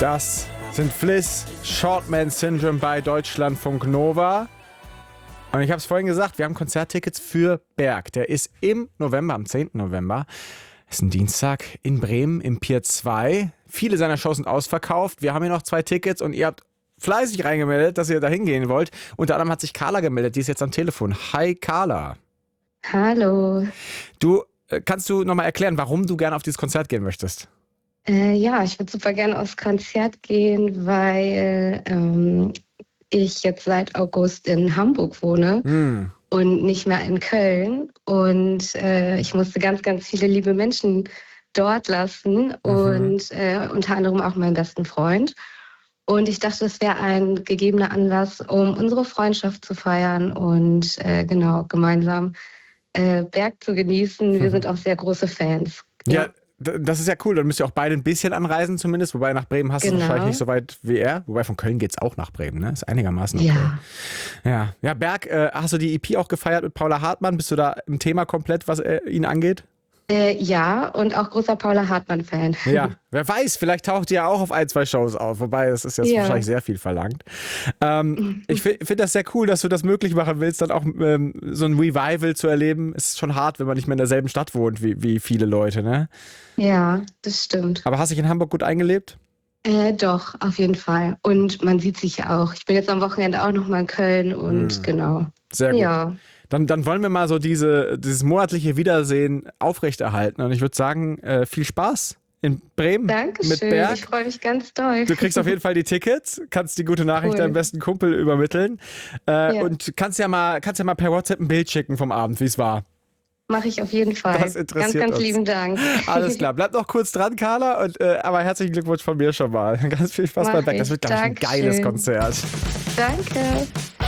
Das sind Fliss, Shortman Syndrome bei Deutschlandfunk Nova. Und ich habe es vorhin gesagt, wir haben Konzerttickets für Berg. Der ist im November, am 10. November. Ist ein Dienstag in Bremen im Pier 2. Viele seiner Shows sind ausverkauft. Wir haben hier noch 2 Tickets und ihr habt fleißig reingemeldet, dass ihr da hingehen wollt. Unter anderem hat sich Carla gemeldet, die ist jetzt am Telefon. Hi Carla. Hallo. Du, kannst du nochmal erklären, warum du gerne auf dieses Konzert gehen möchtest? Ja, ich würde super gerne aufs Konzert gehen, weil ich jetzt seit August in Hamburg wohne und nicht mehr in Köln. Und ich musste ganz, ganz viele liebe Menschen dort lassen und unter anderem auch meinen besten Freund. Und ich dachte, es wäre ein gegebener Anlass, um unsere Freundschaft zu feiern und genau gemeinsam Berg zu genießen. Wir sind auch sehr große Fans. Ja, das ist ja cool. Dann müsst ihr auch beide ein bisschen anreisen zumindest. Wobei nach Bremen hast du es wahrscheinlich nicht so weit wie er. Wobei von Köln geht es auch nach Bremen, ne? Ist einigermaßen okay. Ja, Berg, hast du die EP auch gefeiert mit Paula Hartmann? Bist du da im Thema komplett, was ihn angeht? Ja, und auch großer Paula Hartmann-Fan. Ja, wer weiß, vielleicht taucht die ja auch auf 1, 2 Shows auf. Wobei, das ist jetzt wahrscheinlich sehr viel verlangt. Ich finde das sehr cool, dass du das möglich machen willst, dann auch so ein Revival zu erleben. Ist schon hart, wenn man nicht mehr in derselben Stadt wohnt wie viele Leute, ne? Ja, das stimmt. Aber hast du dich in Hamburg gut eingelebt? Doch, auf jeden Fall. Und man sieht sich ja auch. Ich bin jetzt am Wochenende auch nochmal in Köln und genau. Sehr gut. Ja. Dann wollen wir mal so dieses monatliche Wiedersehen aufrechterhalten. Und ich würde sagen, viel Spaß in Bremen Dankeschön, mit Berg. ich freue mich ganz doll. Du kriegst auf jeden Fall die Tickets, kannst die gute Nachricht deinem besten Kumpel übermitteln und kannst ja mal per WhatsApp ein Bild schicken vom Abend, wie es war. Mache ich auf jeden Fall. Das interessiert ganz uns. Lieben Dank. Alles klar, bleib noch kurz dran, Carla, aber herzlichen Glückwunsch von mir schon mal. Ganz viel Spaß bei Berg. Das wird, glaube ich, ein geiles Konzert. Danke.